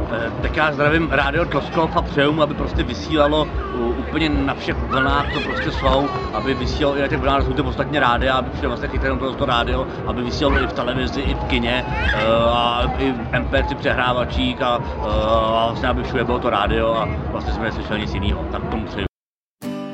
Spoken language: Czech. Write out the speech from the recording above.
Tak já zdravím Rádio Tloskov a přeju mu, aby prostě vysílalo úplně na všech vlnách, co prostě jsou, aby vysílalo i na těch vlnách, jsou to ostatně rádia, aby všem vlastně chytali to rádio, aby vysílalo i v televizi, i v kině, a i v MP3 přehrávačích a vlastně aby všude bylo to rádio a vlastně jsme neslyšeli nic jiného, tak tomu přeju.